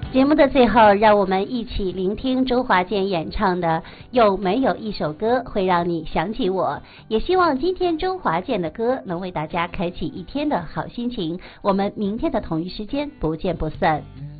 节目的最后，让我们一起聆听周华健演唱的《有没有一首歌会让你想起我》。也希望今天周华健的歌能为大家开启一天的好心情。我们明天的同一时间不见不散。